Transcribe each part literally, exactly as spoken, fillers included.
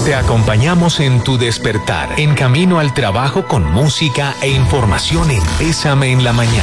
Te acompañamos en tu despertar, en camino al trabajo con música e información en Bésame en la Mañana.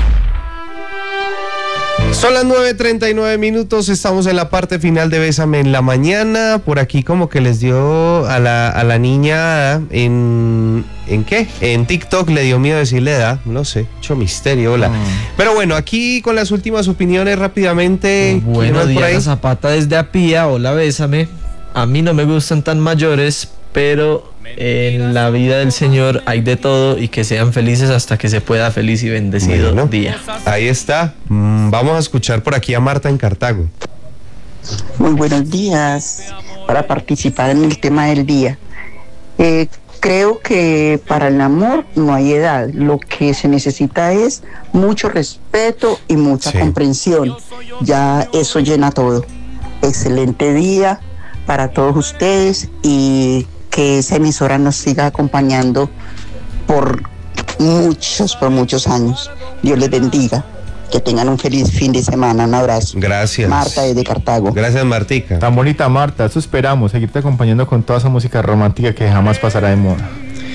Son las nueve treinta y nueve minutos, estamos en la parte final de Bésame en la Mañana. Por aquí como que les dio a la, a la niña en... ¿En qué? En TikTok le dio miedo decirle edad, no sé, mucho misterio, hola. Oh. Pero bueno, aquí con las últimas opiniones rápidamente. Bueno, Diana Zapata desde Apía, hola, Bésame. A mí no me gustan tan mayores, pero en la vida del Señor hay de todo y que sean felices hasta que se pueda. Feliz y bendecido bueno, día. Ahí está. Mm, vamos a escuchar por aquí a Marta en Cartago. Muy buenos días. Para participar en el tema del día. Eh, creo que para el amor no hay edad. Lo que se necesita es mucho respeto y mucha sí. comprensión. Ya eso llena todo. Excelente día para todos ustedes y que esa emisora nos siga acompañando por muchos, por muchos años. Dios les bendiga. Que tengan un feliz fin de semana. Un abrazo. Gracias. Marta desde Cartago. Gracias, Martica. Tan bonita, Marta. Eso esperamos. Seguirte acompañando con toda esa música romántica que jamás pasará de moda.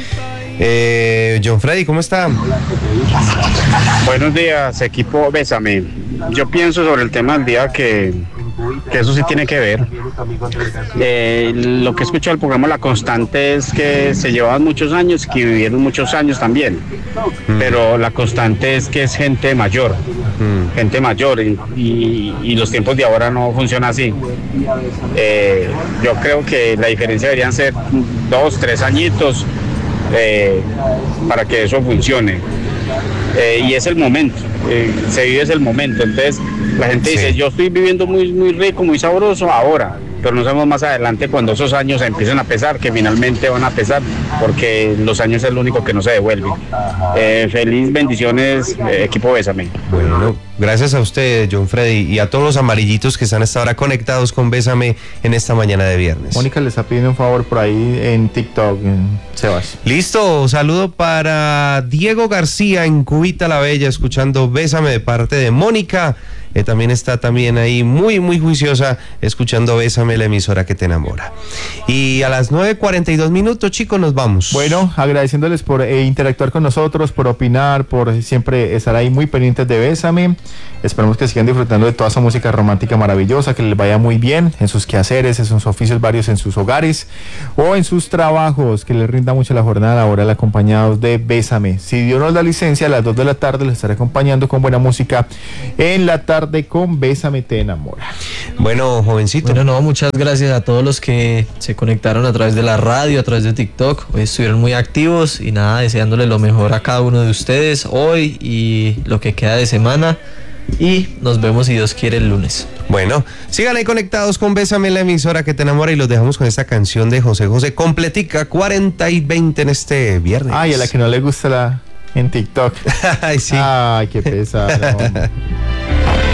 Eh, John Freddy, ¿cómo está? Buenos días, equipo Bésame. Yo pienso sobre el tema del día que, que eso sí tiene que ver. Eh, lo que he escuchado del programa La Constante es que se llevaban muchos años, que vivieron muchos años también. Mm. Pero la constante es que es gente mayor, mm. gente mayor y, y, y los tiempos de ahora no funcionan así. Eh, yo creo que la diferencia deberían ser dos, tres añitos. Eh, para que eso funcione eh, y es el momento, eh, se vive es el momento, entonces la gente sí. dice yo estoy viviendo muy, muy rico, muy sabroso ahora, pero no sabemos más adelante cuando esos años empiecen a pesar, que finalmente van a pesar, porque los años es lo único que no se devuelve. Eh, feliz bendiciones, eh, equipo Bésame. Bueno, gracias a usted, John Freddy, y a todos los amarillitos que están hasta ahora conectados con Bésame en esta mañana de viernes. Mónica le está pidiendo un favor por ahí en TikTok, en Sebas. Listo, saludo para Diego García en Cubita la Bella, escuchando Bésame de parte de Mónica. Eh, también está también ahí muy, muy juiciosa, escuchando Bésame, la emisora que te enamora. Y a las nueve cuarenta y dos minutos, chicos, nos vamos. Bueno, agradeciéndoles por eh, interactuar con nosotros, por opinar, por siempre estar ahí muy pendientes de Bésame. Esperamos que sigan disfrutando de toda esa música romántica maravillosa, que les vaya muy bien en sus quehaceres, en sus oficios varios, en sus hogares o en sus trabajos, que les rinda mucho la jornada laboral acompañados de Bésame. Si Dios nos da licencia, a las dos de la tarde les estaré acompañando con buena música en la tarde con Bésame te enamora. Bueno, jovencito. Bueno, no, muchas gracias a todos los que se conectaron a través de la radio, a través de TikTok. Hoy estuvieron muy activos y nada, deseándole lo mejor a cada uno de ustedes hoy y lo que queda de semana. Y nos vemos, si Dios quiere, el lunes. Bueno, sigan ahí conectados con Bésame, la emisora que te enamora, y los dejamos con esta canción de José José, completica, cuarenta y veinte en este viernes. Ay, a la que no le gusta la en TikTok. Ay, sí. Ay, qué pesado.